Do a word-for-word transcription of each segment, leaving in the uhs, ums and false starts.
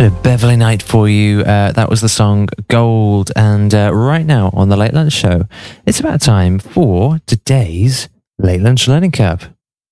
bit of Beverly Knight for you. Uh, that was the song Gold. And uh, right now on the Late Lunch Show, it's about time for today's Late Lunch Learning Curve.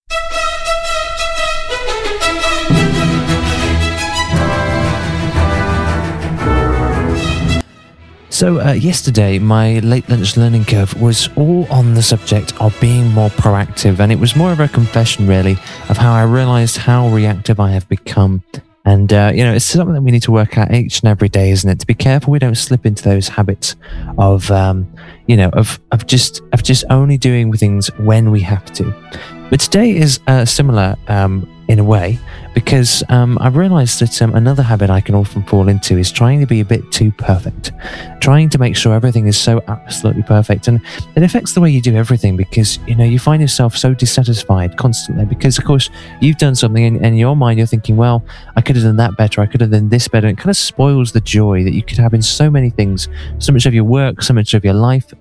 So uh, yesterday, my Late Lunch Learning Curve was all on the subject of being more proactive, and it was more of a confession, really, of how I realised how reactive I have become. And, uh, you know, it's something that we need to work out each and every day, isn't it? To be careful we don't slip into those habits of, um, you know, of, of just of just only doing things when we have to. But today is uh, similar um, in a way, because um, I've realised that um, another habit I can often fall into is trying to be a bit too perfect, trying to make sure everything is so absolutely perfect. And it affects the way you do everything, because, you know, you find yourself so dissatisfied constantly because, of course, you've done something and in your mind you're thinking, well, I could have done that better, I could have done this better. And it kind of spoils the joy that you could have in so many things, so much of your work, so much of your life.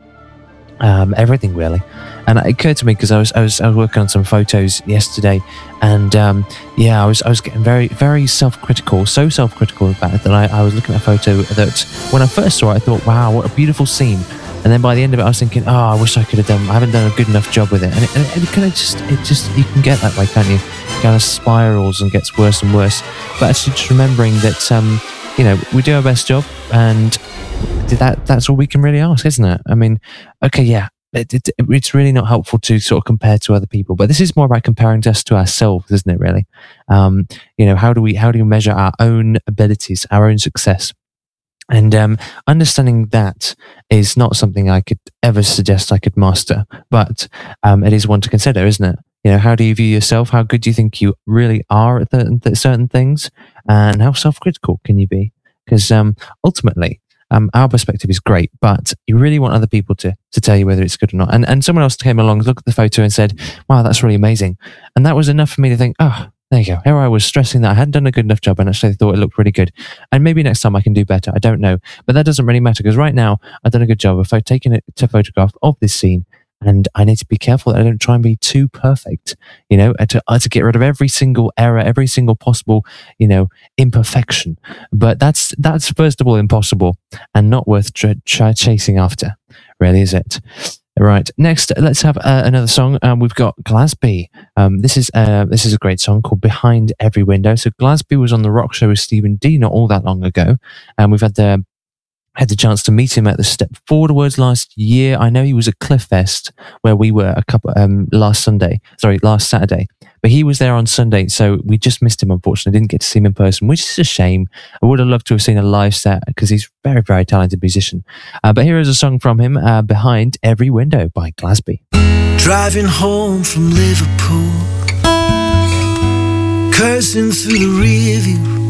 Um, everything really. And it occurred to me because I was, I was I was working on some photos yesterday, and um, yeah, I was I was getting very very self-critical, so self-critical about it that I, I was looking at a photo that when I first saw it, I thought, wow, what a beautiful scene. And then by the end of it, I was thinking, oh, I wish I could have done. I haven't done a good enough job with it. And it, and it, it kind of just it just you can get that way, can't you? It kind of spirals and gets worse and worse. But actually, just remembering that um, you know, we do our best job, and that that's all we can really ask, isn't it? I mean, okay, yeah, it, it, it's really not helpful to sort of compare to other people, but this is more about comparing us to ourselves, isn't it? Really, um, you know, how do we how do we measure our own abilities, our own success? And um, understanding that is not something I could ever suggest I could master, but um, it is one to consider, isn't it? You know, how do you view yourself? How good do you think you really are at the, certain things? And how self-critical can you be? Because um, ultimately, Um, our perspective is great, but you really want other people to to tell you whether it's good or not. And and someone else came along, looked at the photo and said, wow, that's really amazing. And that was enough for me to think, oh, there you go. Here I was stressing that I hadn't done a good enough job and actually thought it looked really good. And maybe next time I can do better. I don't know. But that doesn't really matter, because right now I've done a good job of taking it to photograph of this scene. And I need to be careful that I don't try and be too perfect, you know, and to, uh, to get rid of every single error, every single possible, you know, imperfection. But that's, that's first of all impossible and not worth ch- ch- chasing after, really, is it? Right. Next, let's have uh, another song. Um, we've got Glasby. Um, this is uh, this is a great song called Behind Every Window. So Glasby was on the Rock Show with Stephen D not all that long ago. And we've had the had the chance to meet him at the Step Forward Awards last year. I know he was at Cliff Fest where we were a couple um, last Sunday, sorry, last Saturday. But he was there on Sunday, so we just missed him, unfortunately. Didn't get to see him in person, which is a shame. I would have loved to have seen a live set because he's a very, very talented musician. Uh, but here is a song from him, uh, Behind Every Window by Glasby. Driving home from Liverpool, cursing through the rear view,